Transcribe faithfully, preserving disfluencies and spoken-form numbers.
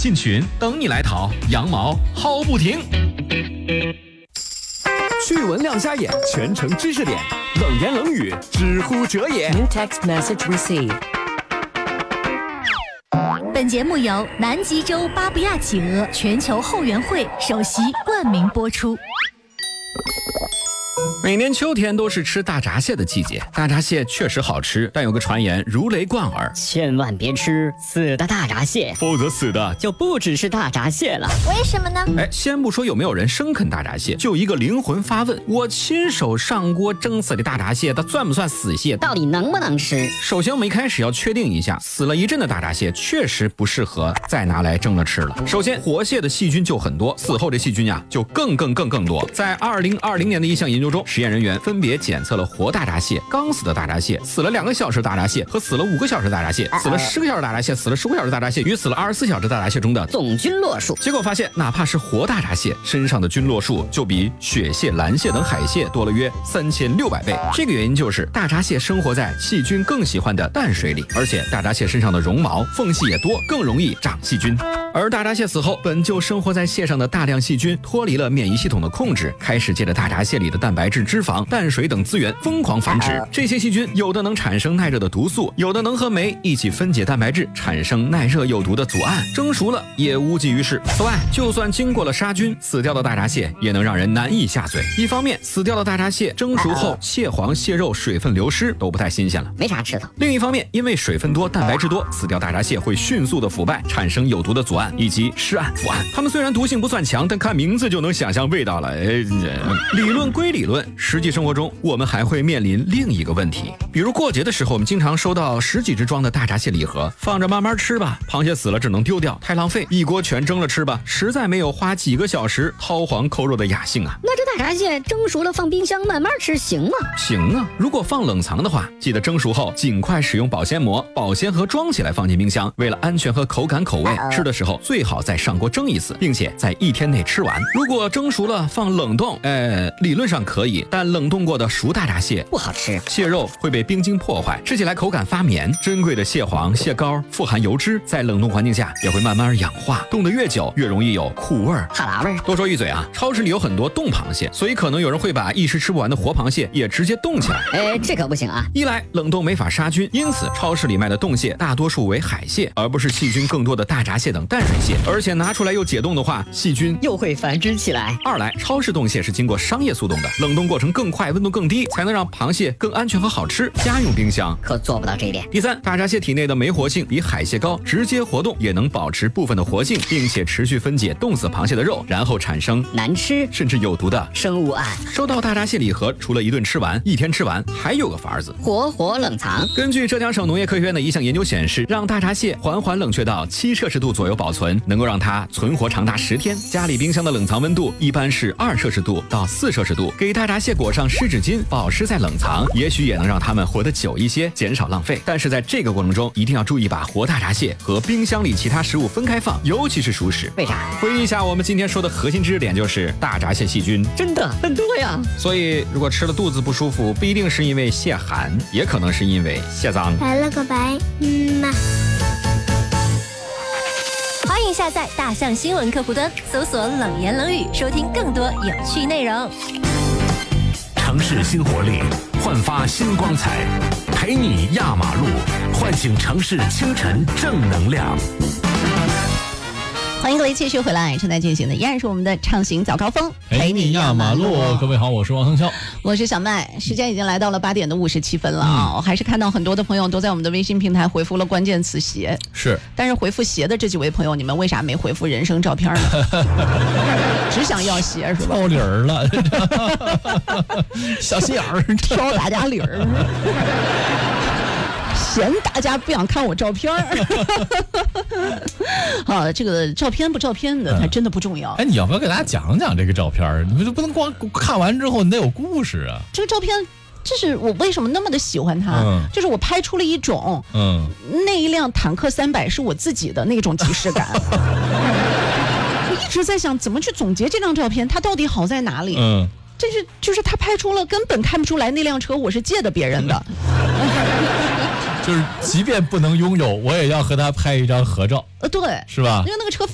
进群等你来讨，羊毛薅不停。 趣闻亮瞎眼，全程知识点，冷言冷语，知乎者也。 New text message received。 本节目由南极洲巴布亚企鹅全球后援会首席冠名播出。 每年秋天都是吃大闸蟹的季节，大闸蟹确实好吃，但有个传言如雷贯耳， 千万别吃死的大闸蟹， 否则死的就不只是大闸蟹了。 为什么呢？ 哎，先不说有没有人生啃大闸蟹，就一个灵魂发问：我亲手上锅蒸死的大闸蟹，它算不算死蟹？ 到底能不能吃？ 首先我们一开始要确定一下，死了一阵的大闸蟹确实不适合再拿来蒸了吃了。首先，活蟹的细菌就很多，死后这细菌呀就更更更更多。在二零二零年的一项研究中，实验人员分别检测了活大闸蟹、刚死的大闸蟹、死了两个小时的大闸蟹和死了五个小时的大闸蟹、死了十个小时的大闸蟹、死了十五个小时的大闸蟹与死了二十四小时的大闸蟹中的总菌落数。 结果发现，哪怕是活大闸蟹身上的菌落数就比雪蟹、蓝蟹等海蟹多了约三千六百倍。这个原因就是大闸蟹生活在细菌更喜欢的淡水里，而且大闸蟹身上的绒毛缝隙也多，更容易长细菌。而大闸蟹死后，本就生活在蟹上的大量细菌脱离了免疫系统的控制，开始借着大闸蟹里的蛋白质、脂肪、淡水等资源疯狂繁殖。这些细菌有的能产生耐热的毒素，有的能和酶一起分解蛋白质，产生耐热有毒的组胺，蒸熟了也无济于事。此外，就算经过了杀菌，死掉的大闸蟹也能让人难以下嘴。一方面，死掉的大闸蟹蒸熟后，蟹黄、蟹肉水分流失，都不太新鲜了， 没啥吃头。 另一方面，因为水分多、蛋白质多，死掉大闸蟹会迅速的腐败，产生有毒的组胺以及尸胺、腐胺。它们虽然毒性不算强，但看名字就能想象味道了。哎，理论归理论，实际生活中我们还会面临另一个问题，比如过节的时候，我们经常收到十几只装的大闸蟹礼盒，放着慢慢吃吧，螃蟹死了只能丢掉，太浪费，一锅全蒸了吃吧，实在没有花几个小时掏黄抠肉的雅兴啊。 那这大闸蟹蒸熟了放冰箱慢慢吃行吗？ 行啊，如果放冷藏的话，记得蒸熟后尽快使用保鲜膜，保鲜盒装起来放进冰箱，为了安全和口感口味，吃的时候最好再上锅蒸一次，并且在一天内吃完。如果蒸熟了放冷冻，呃，理论上可以，但冷冻过的熟大闸蟹不好吃， 蟹肉会被冰晶破坏，吃起来口感发绵。珍贵的蟹黄、蟹膏富含油脂，在冷冻环境下也会慢慢氧化，冻得越久越容易有苦味儿、 哈喇味儿。 多说一嘴啊，超市里有很多冻螃蟹，所以可能有人会把一时吃不完的活螃蟹也直接冻起来。 哎，这可不行啊！ 一来冷冻没法杀菌，因此超市里卖的冻蟹大多数为海蟹，而不是细菌更多的大闸蟹等淡水蟹。而且拿出来又解冻的话，细菌又会繁殖起来。 二来，超市冻蟹是经过商业速冻的，冷冻过程更快，温度更低，才能让螃蟹更安全和好吃。家用冰箱可做不到这一点。 第三，大闸蟹体内的酶活性比海蟹高，直接活动也能保持部分的活性，并且持续分解冻死螃蟹的肉，然后产生难吃甚至有毒的生物胺。 收到大闸蟹礼盒，除了一顿吃完、一天吃完，还有个法子， 活活冷藏。 根据浙江省农业科学院的一项研究显示，让大闸蟹缓缓冷却到七摄氏度左右保存，能够让它存活长达十天。家里冰箱的冷藏温度一般是二摄氏度到四摄氏度，给大闸蟹裹上湿纸巾，保湿再冷藏，也许也能让它们活得久一些，减少浪费。但是在这个过程中，一定要注意把活大闸蟹和冰箱里其他食物分开放，尤其是熟食。 为啥？ 回忆一下，我们今天说的核心知识点就是大闸蟹细菌真的很多呀。 所以如果吃了肚子不舒服，不一定是因为蟹寒，也可能是因为蟹脏。 来了个白，嗯嘛。 欢迎下载大象新闻客户端，搜索冷言冷语，收听更多有趣内容。 城市新活力，焕发新光彩，陪你压马路，唤醒城市清晨正能量。 欢迎各位继续回来，正在进行的依然是我们的畅行早高峰， 陪你压马路。各位好，我是王亨潇， 我是小麦。时间已经来到了八点的五十七分了啊、嗯！我还是看到很多的朋友都在我们的微信平台回复了关键词鞋， 是。 但是回复鞋的这几位朋友，你们为啥没回复人生照片呢？只想要鞋是吧？ 挑理儿了，小心眼儿， 挑大家理儿。嫌大家不想看我照片儿，啊，这个照片不照片的，它真的不重要。 哎，你要不要给大家讲讲这个照片？你不不能光看完之后你得有故事啊。 这个照片，就是我为什么那么的喜欢它， 嗯、 就是我拍出了一种， 嗯， 那一辆坦克三百是我自己的那种即视感。我一直在想怎么去总结这张照片，它到底好在哪里？ 嗯。 这是就是他拍出了根本看不出来那辆车我是借的别人的， 就是即便不能拥有，我也要和他拍一张合照。 呃，对， 是吧？ 因为那个车